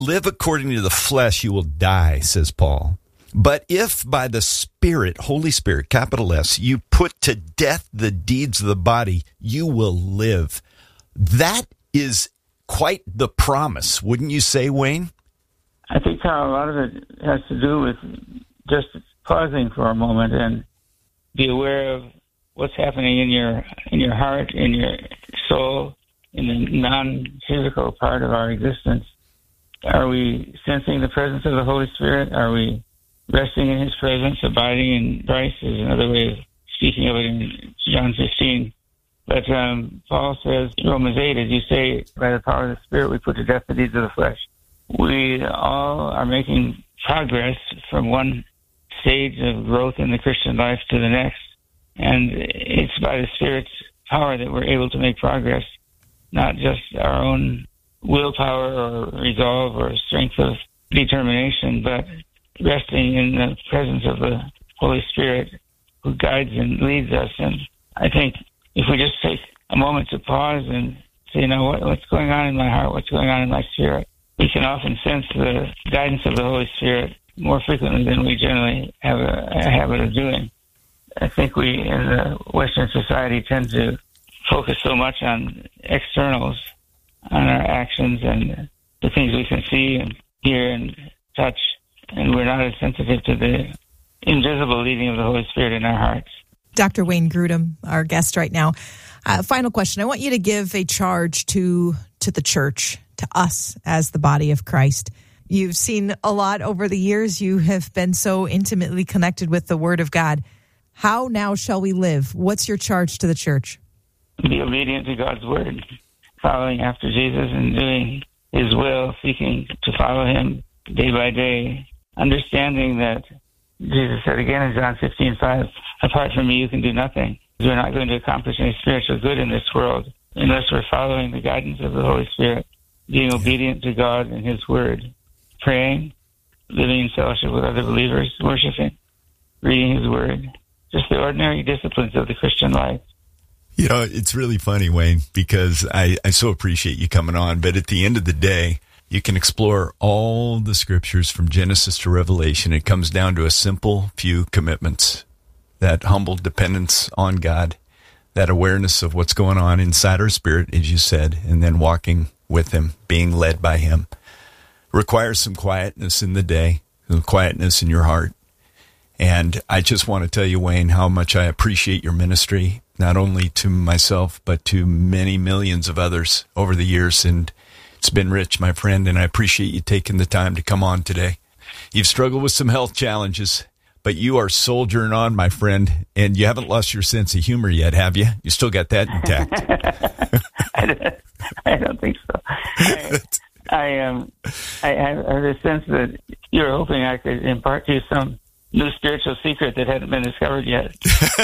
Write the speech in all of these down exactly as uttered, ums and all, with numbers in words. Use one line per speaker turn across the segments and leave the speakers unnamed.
live according to the flesh, you will die, says Paul. But if by the Spirit, Holy Spirit, capital S, you put to death the deeds of the body, you will live. That is quite the promise, wouldn't you say, Wayne?
I think how a lot of it has to do with just pausing for a moment and be aware of what's happening in your in your heart, in your soul, in the non-physical part of our existence. Are we sensing the presence of the Holy Spirit? Are we resting in his presence, abiding in Christ is another way of speaking of it in John fifteen. But um, Paul says, Romans eight, as you say, by the power of the Spirit, we put to death the deeds of the flesh. We all are making progress from one stage of growth in the Christian life to the next. And it's by the Spirit's power that we're able to make progress, not just our own willpower or resolve or strength of determination, but resting in the presence of the Holy Spirit who guides and leads us. And I think if we just take a moment to pause and say, you know, what, what's going on in my heart, what's going on in my spirit, we can often sense the guidance of the Holy Spirit more frequently than we generally have a, a habit of doing. I think we in the Western society tend to focus so much on externals, on our actions and the things we can see and hear and touch, and we're not as sensitive to the invisible leading of the Holy Spirit in our hearts.
Doctor Wayne Grudem, our guest right now. Uh, final question. I want you to give a charge to to the church, to us as the body of Christ. You've seen a lot over the years. You have been so intimately connected with the Word of God. How now shall we live? What's your charge to the church?
Be obedient to God's Word, following after Jesus and doing his will, seeking to follow him day by day, understanding that Jesus said again in John fifteen five, apart from me you can do nothing. We're not going to accomplish any spiritual good in this world unless we're following the guidance of the Holy Spirit, being obedient to God and his word, praying, living in fellowship with other believers, worshiping, reading his word, just the ordinary disciplines of the Christian life.
You know, it's really funny, Wayne, because I, I so appreciate you coming on, but at the end of the day, you can explore all the scriptures from Genesis to Revelation. It comes down to a simple few commitments, that humble dependence on God, that awareness of what's going on inside our spirit, as you said, and then walking with him, being led by him. Requires some quietness in the day, some quietness in your heart. And I just want to tell you, Wayne, how much I appreciate your ministry, not only to myself, but to many millions of others over the years. And it's been rich, my friend, and I appreciate you taking the time to come on today. You've struggled with some health challenges, but you are soldiering on, my friend, and you haven't lost your sense of humor yet, have you? You still got that intact.
I, don't, I don't think so. I, I, um, I have a sense that you're hoping I could impart to you some new spiritual secret that hadn't been discovered yet.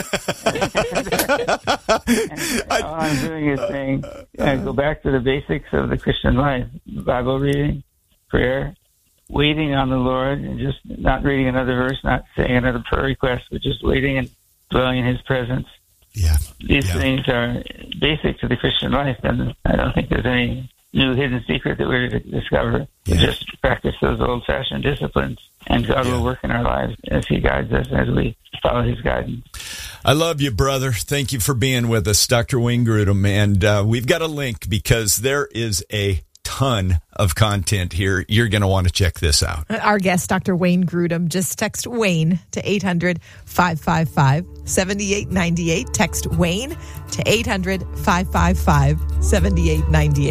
And all I'm doing is saying, uh, go back to the basics of the Christian life: Bible reading, prayer, waiting on the Lord, and just not reading another verse, not saying another prayer request, but just waiting and dwelling in his presence.
Yeah.
These
yeah.
things are basic to the Christian life, and I don't think there's any new hidden secret that we're to discover.
Yeah.
We just practice those old-fashioned disciplines, and God
yeah.
will work in our lives as he guides us, as we follow his guidance.
I love you, brother. Thank you for being with us, Doctor Wayne Grudem. And uh, we've got a link because there is a ton of content here. You're going to want to check this out.
Our guest, Doctor Wayne Grudem, just text Wayne to eight hundred, five five five, seven eight nine eight. Text Wayne to eight hundred, five five five, seven eight nine eight.